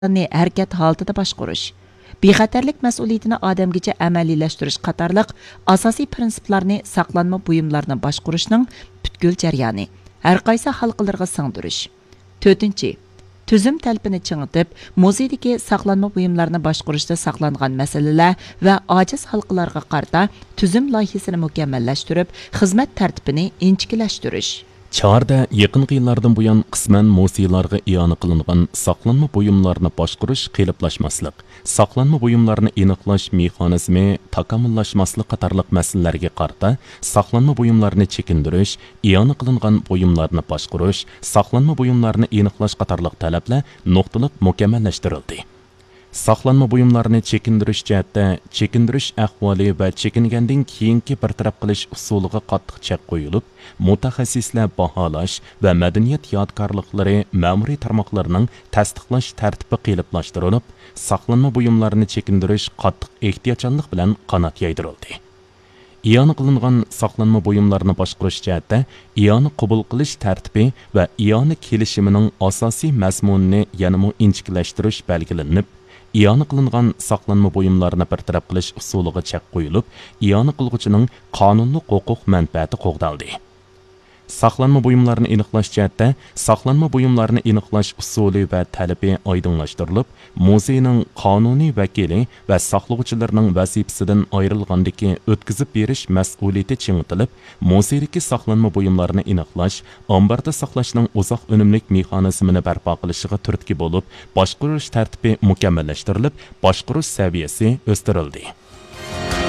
hərəkət halında başqurish, bexatarlik mas'uliyatini odamgacha amaliylashtirish qatorliq asosiy prinsiplarni saqlanma buyumlarini boshqurishning butkul jarayoni har qaysi halqalarga singdirish. 4. Tüzüm talpini chingitib, muzeydagi saqlanma buyumlarini boshqurishda saqlangan masalalar va ojiz halqalarga qarata tüzüm loyihasini mukammallashtirib, xizmat tartibini inchiklashtirish. Çarda yaqinqi yillardan buyon qisman museylarga iona qilingan saqlanma buyumlarni boshqarish qiyinlashmaslik, saqlanma buyumlarni aniqlash mexanizmi takomillashmaslik qatorliq masalalarga qarata saqlanma buyumlarni chekindirish, iona qilingan buyumlarni boshqarish, saqlanma buyumlarni aniqlash qatorliq talablar nuqtaliq mukammallashtirildi. Saqlanma buyumlarni chekindirish jihatda chekindirish ahvoli va chekingandan keyingi bartaraf qilish usuliga qattiq chek qo'yilib, mutaxassislar baholash va madaniyat yodgorliklari ma'muriy tarmoqlarining tasdiqlash tartibi qiyinlashtirilib, saqlanma buyumlarni chekindirish qattiq ehtiyotchanlik bilan qanot yaydirildi. İyoni qilingan saqlanma buyumlarni boshqarish jihatda iyoni qabul qilish tartibi va iyoni kelishimining asosiy mazmunini yanada inchiklashtirish belgilanib, İyoni qilingan saqlanma buyumlarni bartaraf qilish usuliga chek qo'yilib, iyoni qilguvchining qonunli huquq manfaati qo'g'daldi. Saqlanma buyumlarni aniqlash jihatda saqlanma buyumlarni aniqlash usuli va talabi oydinlashtirilib, muzeyning qonuniy vakili va saqlovchilarning vazifasidan ayrilgandagi o'tkazib berish mas'uliyati ching'itilib, muzeydagi saqlanma buyumlarni aniqlash, omborda saqlashning uzoq unumlik mexanizmini barpo qilishiga turtki bo'lib, boshqarish tartibi mukammallashtirilib, boshqarish saviyasi o'stirildi.